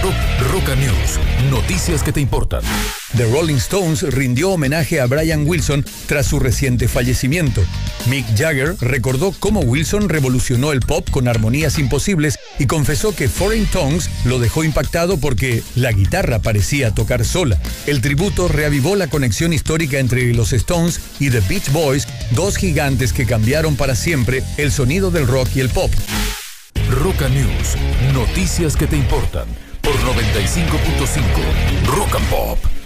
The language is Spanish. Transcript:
Roca News, noticias que te importan. The Rolling Stones rindió homenaje a Brian Wilson tras su reciente fallecimiento. Mick Jagger recordó cómo Wilson revolucionó el pop con armonías imposibles y confesó que Foreign Tongues lo dejó impactado porque la guitarra parecía tocar sola. El tributo reavivó la conexión histórica entre los Stones y The Beach Boys, dos gigantes que cambiaron para siempre el sonido del rock y el pop. Roca News, noticias que te importan por 95.5 Rock and Pop.